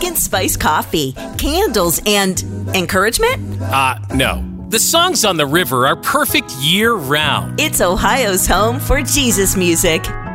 pumpkin spice coffee, candles, and encouragement? No. The songs on the river are perfect year-round. It's Ohio's home for Jesus music.